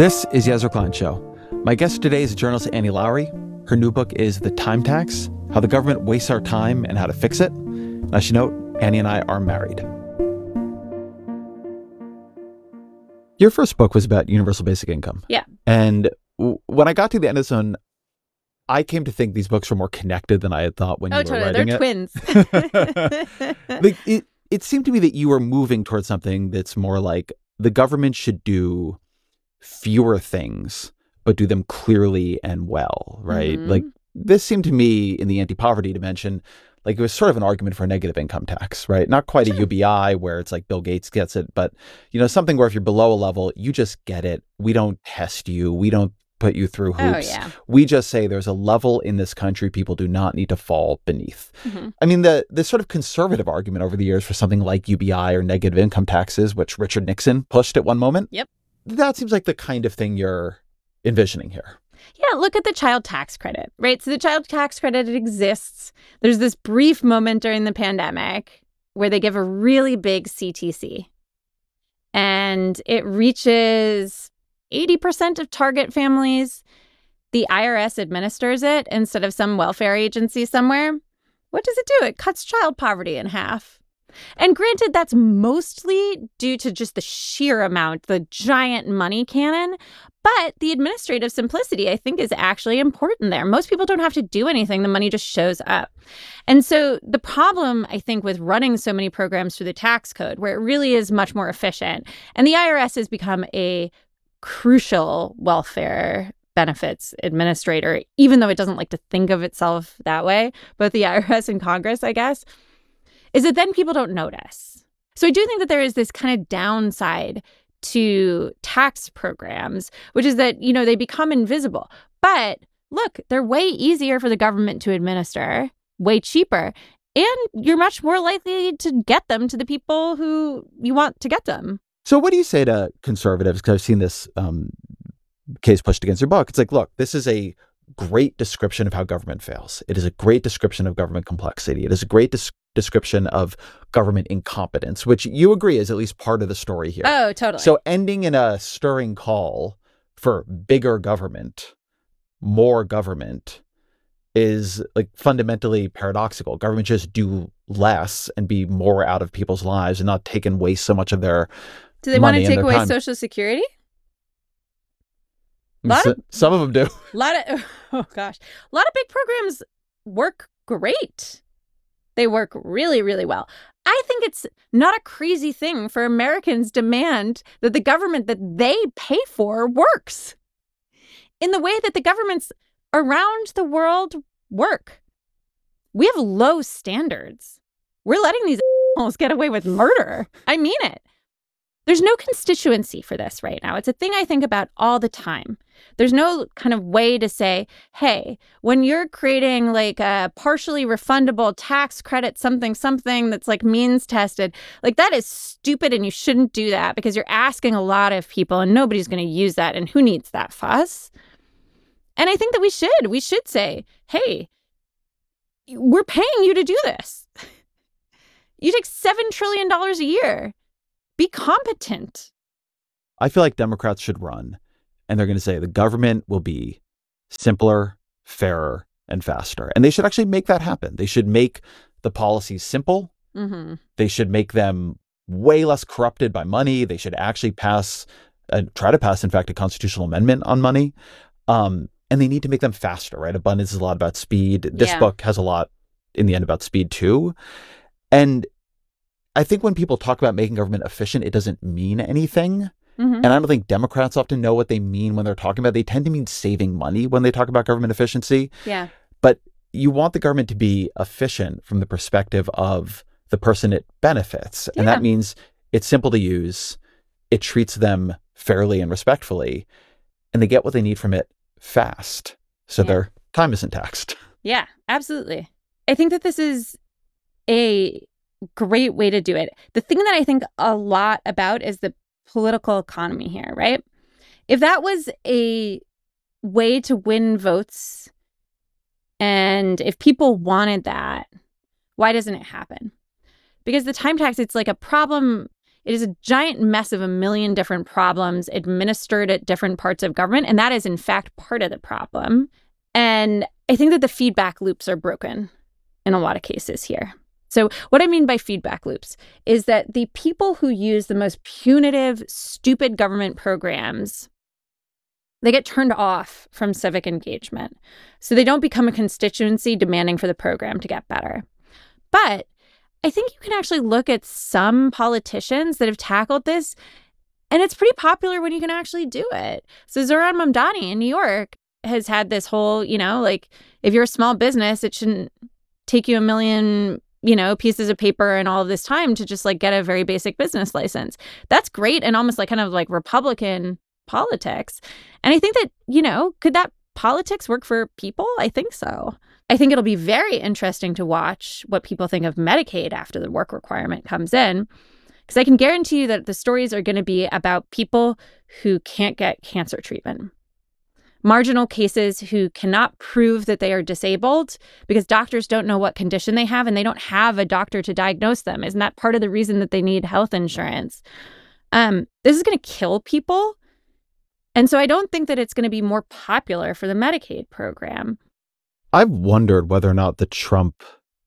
This is Yezra Klein Show. My guest today is journalist Annie Lowrey. Her new book is The Time Tax, How the Government Wastes Our Time and How to Fix It. And I should note, Annie and I are married. Your first book was about universal basic income. Yeah. And when I got to the end of this one, I came to think these books were more connected than I had thought when you were writing They're it. twins. It seemed to me that you were moving towards something that's more like the government should do fewer things, but do them clearly and well, right? Mm-hmm. Like this seemed to me in the anti-poverty dimension, like it was sort of an argument for a negative income tax, right? Not quite a UBI where it's like Bill Gates gets it, but something where if you're below a level, you just get it. We don't test you. We don't put you through hoops. Oh, yeah. We just say there's a level in this country people do not need to fall beneath. Mm-hmm. I mean, the sort of conservative argument over the years for something like UBI or negative income taxes, which Richard Nixon pushed at one moment. Yep. That seems like the kind of thing you're envisioning here. Yeah, look at the child tax credit, right? So the child tax credit, it exists. There's this brief moment during the pandemic where they give a really big CTC. And it reaches 80% of target families. The IRS administers it instead of some welfare agency somewhere. What does it do? It cuts child poverty in half. And granted, that's mostly due to just the sheer amount, the giant money cannon. But the administrative simplicity, I think, is actually important there. Most people don't have to do anything. The money just shows up. And so the problem, I think, with running so many programs through the tax code, where it really is much more efficient, and the IRS has become a crucial welfare benefits administrator, even though it doesn't like to think of itself that way, both the IRS and Congress, I guess, is that then people don't notice. So I do think that there is this kind of downside to tax programs, which is that, they become invisible. But look, they're way easier for the government to administer, way cheaper, and you're much more likely to get them to the people who you want to get them. So what do you say to conservatives? Because I've seen this case pushed against your book. It's like, look, this is a great description of how government fails. It is a great description of government complexity. It is a great description of government incompetence, which you agree is at least part of the story here. Oh, totally. So ending in a stirring call for bigger government, more government, is like fundamentally paradoxical. Government just do less and be more out of people's lives and not take and waste so much of their Do they want to take away time. Social Security? Some of them do. A lot of big programs work great. They work really, really well. I think it's not a crazy thing for Americans to demand that the government that they pay for works in the way that the governments around the world work. We have low standards. We're letting these assholes get away with murder. I mean it. There's no constituency for this right now. It's a thing I think about all the time. There's no kind of way to say, hey, when you're creating like a partially refundable tax credit, something that's like means tested, like that is stupid and you shouldn't do that because you're asking a lot of people and nobody's going to use that. And who needs that fuss? And I think that we should say, hey, we're paying you to do this. You take $7 trillion a year. Be competent. I feel like Democrats should run, and they're going to say the government will be simpler, fairer, and faster. And they should actually make that happen. They should make the policies simple. Mm-hmm. They should make them way less corrupted by money. They should actually try to pass, in fact, a constitutional amendment on money. And they need to make them faster, right? Abundance is a lot about speed. This book has a lot in the end about speed too. And I think when people talk about making government efficient, it doesn't mean anything. Mm-hmm. And I don't think Democrats often know what they mean when they're talking about. They tend to mean saving money when they talk about government efficiency. Yeah. But you want the government to be efficient from the perspective of the person it benefits. Yeah. And that means it's simple to use. It treats them fairly and respectfully. And they get what they need from it fast. So their time isn't taxed. Yeah, absolutely. I think that this is a great way to do it. The thing that I think a lot about is the political economy here, right? If that was a way to win votes and if people wanted that, why doesn't it happen? Because the time tax, it's like a problem. It is a giant mess of a million different problems administered at different parts of government. And that is, in fact, part of the problem. And I think that the feedback loops are broken in a lot of cases here. So what I mean by feedback loops is that the people who use the most punitive, stupid government programs, they get turned off from civic engagement. So they don't become a constituency demanding for the program to get better. But I think you can actually look at some politicians that have tackled this, and it's pretty popular when you can actually do it. So Zohran Mamdani in New York has had this whole, like, if you're a small business, it shouldn't take you a million, pieces of paper and all of this time to just like get a very basic business license. That's great and almost like kind of like Republican politics. And I think that, could that politics work for people? I think so. I think it'll be very interesting to watch what people think of Medicaid after the work requirement comes in, because I can guarantee you that the stories are going to be about people who can't get cancer treatment, marginal cases who cannot prove that they are disabled because doctors don't know what condition they have and they don't have a doctor to diagnose them. Isn't that part of the reason that they need health insurance? This is going to kill people. And so I don't think that it's going to be more popular for the Medicaid program. I've wondered whether or not the Trump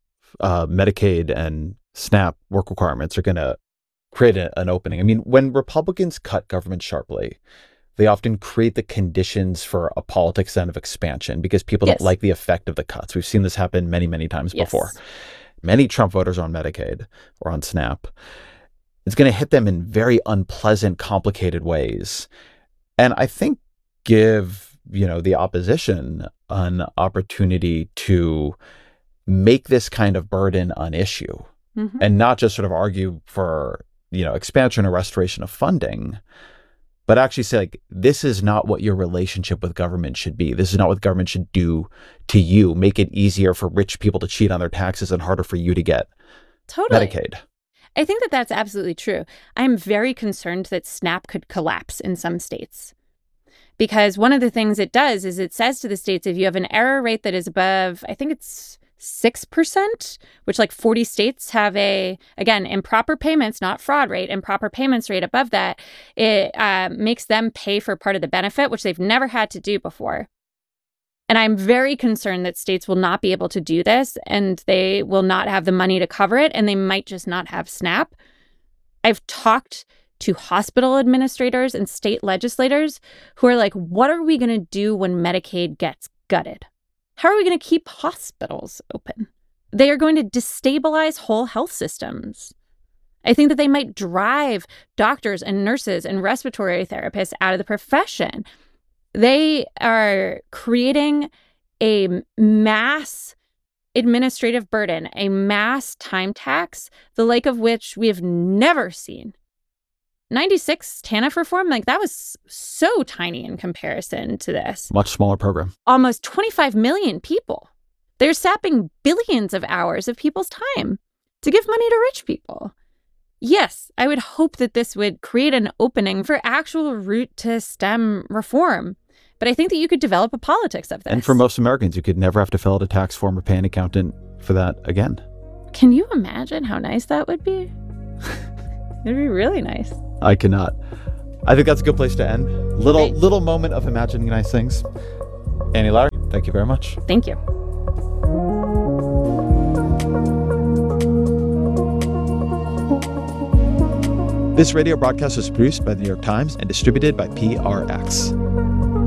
Medicaid and SNAP work requirements are going to create an opening. I mean, when Republicans cut government sharply, they often create the conditions for a politics then of expansion because people don't like the effect of the cuts. We've seen this happen many, many times before. Many Trump voters are on Medicaid or on SNAP. It's going to hit them in very unpleasant, complicated ways. And I think give, the opposition an opportunity to make this kind of burden an issue and not just sort of argue for, expansion or restoration of funding, but actually say, like, this is not what your relationship with government should be. This is not what government should do to you. Make it easier for rich people to cheat on their taxes and harder for you to get Medicaid. I think that that's absolutely true. I'm very concerned that SNAP could collapse in some states. Because one of the things it does is it says to the states, if you have an error rate that is above, I think it's 6%, which like 40 states have again, improper payments, not fraud rate, improper payments rate above that, it makes them pay for part of the benefit, which they've never had to do before. And I'm very concerned that states will not be able to do this and they will not have the money to cover it and they might just not have SNAP. I've talked to hospital administrators and state legislators who are like, what are we going to do when Medicaid gets gutted? How are we going to keep hospitals open? They are going to destabilize whole health systems. I think that they might drive doctors and nurses and respiratory therapists out of the profession. They are creating a mass administrative burden, a mass time tax, the like of which we have never seen. 96 TANF reform, like that was so tiny in comparison to this. Much smaller program. Almost 25 million people. They're sapping billions of hours of people's time to give money to rich people. Yes, I would hope that this would create an opening for actual root to stem reform. But I think that you could develop a politics of this. And for most Americans, you could never have to fill out a tax form or pay an accountant for that again. Can you imagine how nice that would be? It'd be really nice. I cannot. I think that's a good place to end. Little moment of imagining nice things. Annie Lowrey, thank you very much. Thank you. This radio broadcast was produced by the New York Times and distributed by PRX.